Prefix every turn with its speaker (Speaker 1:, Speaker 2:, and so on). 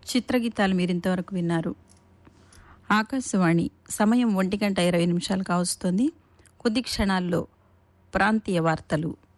Speaker 1: చిత్రగీతాలు మీరింతవరకు విన్నారు. ఆకాశవాణి సమయం 1:20 కావస్తోంది. కొద్ది క్షణాల్లో ప్రాంతీయ వార్తలు.